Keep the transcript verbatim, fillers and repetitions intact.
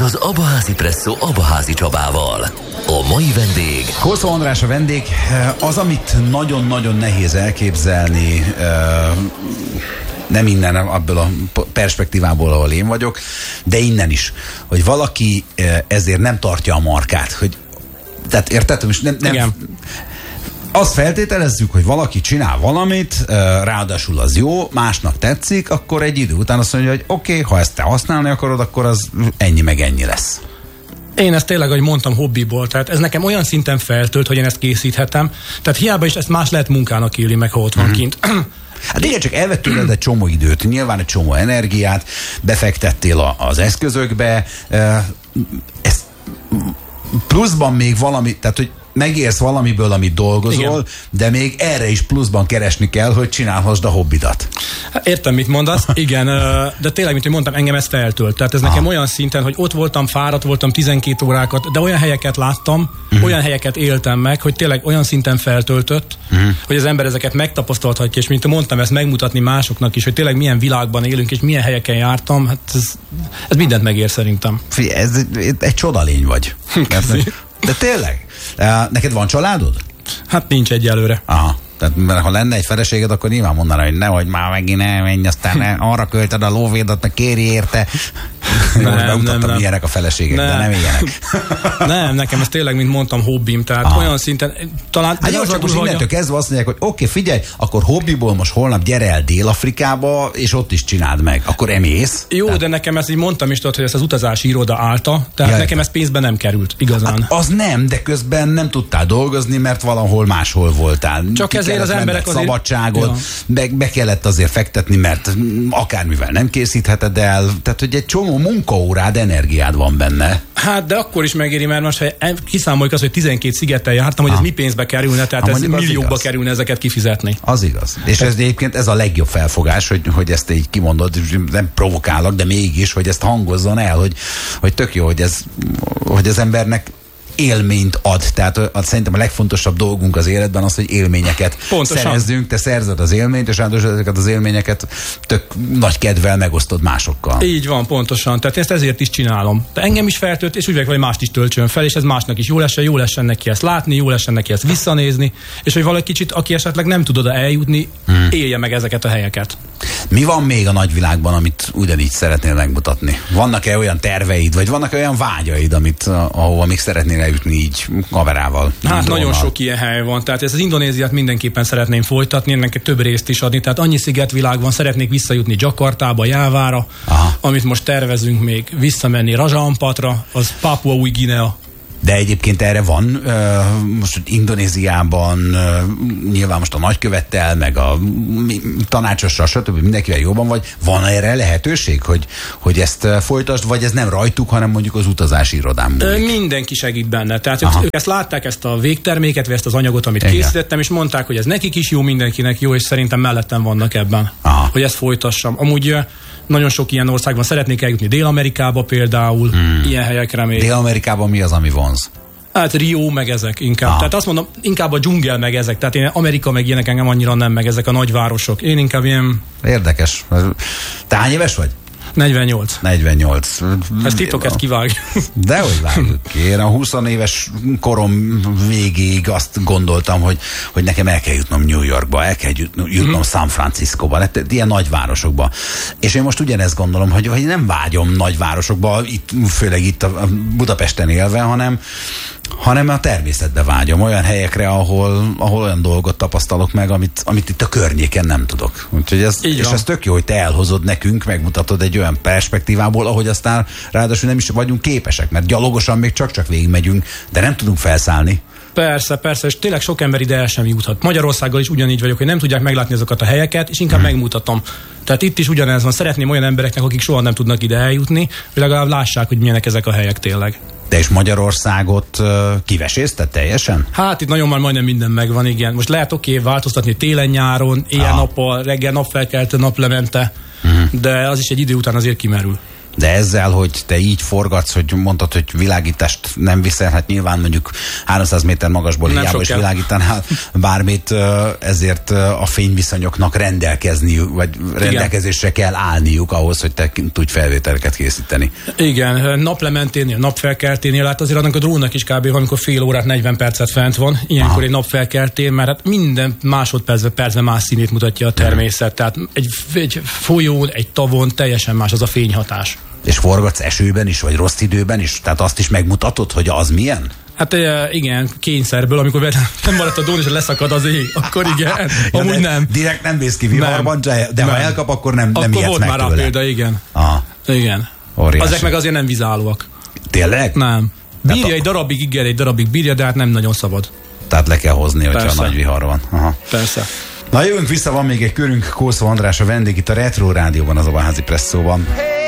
az Abaházi Presszó Abaházi Csabával. A mai vendég... Kószó András a vendég. Az, amit nagyon-nagyon nehéz elképzelni, nem innen, abból a perspektívából, ahol én vagyok, de innen is, hogy valaki ezért nem tartja a markát. Hogy, tehát érted? Most nem... nem azt feltételezzük, hogy valaki csinál valamit, ráadásul az jó, másnak tetszik, akkor egy idő után azt mondja, hogy oké, okay, ha ezt te használni akarod, akkor az ennyi meg ennyi lesz. Én ezt tényleg, ahogy mondtam, hobbiból, tehát ez nekem olyan szinten feltölt, hogy én ezt készíthetem, tehát hiába is ezt más lehet munkának írni, meg ha ott van mm-hmm. kint. Hát igen, csak elvett tőled egy csomó időt, nyilván egy csomó energiát, befektettél a, az eszközökbe, ez pluszban még valami, tehát hogy megérsz valamiből, amit dolgozol, igen. de még erre is pluszban keresni kell, hogy csinálhassd a hobbidat. Értem, mit mondasz, igen, de tényleg, mint hogy mondtam, engem ez feltölt. Tehát ez Aha. nekem olyan szinten, hogy ott voltam, fáradt voltam tizenkét órákat, de olyan helyeket láttam, uh-huh. olyan helyeket éltem meg, hogy tényleg olyan szinten feltöltött, uh-huh. hogy az ember ezeket megtapasztalhatja, és mint mondtam, ezt megmutatni másoknak is, hogy tényleg milyen világban élünk, és milyen helyeken jártam, hát ez, ez mindent megér szerintem. Figyelj, ez egy csodalény vagy. De tényleg? Neked van családod? Hát nincs egyelőre. Aha. Tehát, mert ha lenne egy feleséged, akkor nyilván mondaná, hogy nehogy már megint elmenj, aztán ne, arra költed a lóvédat, meg kéri érte. Nem, most bemutattam, nem, nem. Ilyenek a feleségek, nem. de nem ilyenek. Nem, nekem ez tényleg, mint mondtam, hobbim, tehát Aha. olyan szinten, talán... Hát jó, csak most innentől kezdve azt mondják, hogy oké, okay, figyelj, akkor hobbiból most holnap gyere el Dél-Afrikába, és ott is csináld meg. Akkor emész. Jó, tehát... de nekem ezt így mondtam is, tudod, hogy ezt az utazási iroda állta, tehát Jaj. nekem ez pénzben nem került, igazán. Hát az nem, de közben nem tudtál dolgozni, mert valahol máshol voltál. Csak Ki ezért az emberek azért... szabadságot, ja. be, be kellett azért fektetni, mert akármivel nem készítheted el, tehát hogy egy csomó munkaórád, energiád van benne. Hát, de akkor is megéri, mert most, ha kiszámoljuk azt, hogy tizenkét szigettel jártam, hogy ha. ez mi pénzbe kerülne, tehát ha, ez milliókba kerülne ezeket kifizetni. Az igaz. És ez egyébként ez a legjobb felfogás, hogy, hogy ezt így kimondod, nem provokálok, de mégis, hogy ezt hangozzon el, hogy, hogy tök jó, hogy ez, hogy az embernek élményt ad. Tehát az, szerintem a legfontosabb dolgunk az életben az, hogy élményeket Pontosan. szerezzünk. Te szerzed az élményt, és ráadásul ezeket az élményeket tök nagy kedvel megosztod másokkal. Így van, pontosan. Tehát ezt ezért is csinálom. De engem is feltölt, és úgy vagyok, hogy mást is töltsön fel, és ez másnak is jó lesz, jó lesz neki ezt látni, jó lesz neki ezt visszanézni, és hogy valaki kicsit, aki esetleg nem tud oda eljutni, hmm. élje meg ezeket a helyeket. Mi van még a nagyvilágban, amit ugyanígy szeretnél megmutatni? Vannak-e olyan terveid, vagy vannak-e olyan vágyaid, amit, ahova még szeretnél eljutni így kamerával? Hát nagyon sok ilyen hely van. Tehát ezt az Indonéziát mindenképpen szeretném folytatni, ennek több részt is adni. Tehát annyi szigetvilág van, szeretnék visszajutni Jakartába, Jávára, Aha. amit most tervezünk még visszamenni Raja Ampatra, az Papua Új Guinea. De egyébként erre van, uh, most Indonéziában uh, nyilván most a nagykövettel, meg a tanácsossal, stb. Mindenkivel jobban vagy. Van erre lehetőség, hogy, hogy ezt uh, folytasd, vagy ez nem rajtuk, hanem mondjuk az utazási irodán múlik? Mindenki segít benne. Tehát ők, ők ezt látták, ezt a végterméket, vagy ezt az anyagot, amit Igen. készítettem, és mondták, hogy ez nekik is jó, mindenkinek jó, és szerintem mellettem vannak ebben, Aha. hogy ezt folytassam. Amúgy uh, nagyon sok ilyen országban szeretnék eljutni, Dél-Amerikába például, hmm. ilyen helyekre még. Dél-Amerikában mi az, ami vonz? Hát Rio meg ezek inkább. Ah. Tehát azt mondom, inkább a dzsungel meg ezek. Tehát én Amerika meg ilyenek engem annyira nem, meg ezek a nagyvárosok. Én inkább ilyen... Érdekes. Te hány éves vagy? negyvennyolc. negyvennyolc. Ez titok, ezt kivág. Dehogy vágjuk ki. Én a húsz éves korom végéig azt gondoltam, hogy, hogy nekem el kell jutnom New Yorkba, el kell jutnom mm-hmm. San Franciscoba, hát ilyen nagyvárosokba. És én most ugyanezt gondolom, hogy, hogy nem vágyom nagyvárosokba, itt, főleg itt a Budapesten élve, hanem hanem a természetbe vágyom, olyan helyekre, ahol, ahol olyan dolgot tapasztalok meg, amit, amit itt a környéken nem tudok. Úgyhogy ez, és ez tök jó, hogy te elhozod nekünk, megmutatod egy olyan perspektívából, ahogy aztán ráadásul nem is vagyunk képesek, mert gyalogosan még csak-csak végigmegyünk, de nem tudunk felszállni. Persze, persze, és tényleg sok ember ide el sem juthat. Magyarországgal is ugyanígy vagyok, hogy nem tudják meglátni azokat a helyeket, és inkább hmm. megmutatom. Tehát itt is ugyanez van. Szeretném olyan embereknek, akik soha nem tudnak ide eljutni, hogy legalább lássák, hogy milyenek ezek a helyek tényleg. Te is Magyarországot uh, kivesézted teljesen? Hát itt nagyon már majdnem minden megvan, igen. Most lehet oké, okay, változtatni télen-nyáron, éjjel-nappal, reggel napfelkelte, naplemente, uh-huh. de az is egy idő után azért kimerül. De ezzel, hogy te így forgatsz, hogy mondtad, hogy világítást nem viszel, hát nyilván mondjuk háromszáz méter magasból hiába is világítanál bármit, ezért a fényviszonyoknak rendelkezniük, vagy rendelkezésre kell állniuk ahhoz, hogy te tudj felvételeket készíteni. Igen, naplementénél, napfelkelténél, hát azért annak a drónnak is kb. Amikor fél órát, negyven percet fent van, ilyenkor Aha. egy napfelkeltén, mert hát minden másodpercben percben más színét mutatja a természet. Tehát egy, egy folyón, egy tavon teljesen más az a fényhatás. És forgatsz esőben is, vagy rossz időben is? Tehát azt is megmutatod, hogy az milyen? Hát igen, kényszerből, amikor nem maradt a drón és leszakad az ég, akkor igen, ja, amúgy nem. Direkt nem vész ki viharban, de, de nem. ha elkap, akkor nem, akkor nem ijedsz volt meg már tőle. rá példa, igen. Aha. Igen. Óriási. Azek meg azért nem vizállóak. Tényleg? Nem. Bírja Tehát egy darabig, igen, egy darabig bírja, de hát nem nagyon szabad. Tehát le kell hozni, hogyha Persze. nagy vihar van. Aha. Persze. Na jövünk vissza, van még egy körünk, Kószó András a vendég itt a Retro Rádióban, az Obaházi Presszóban.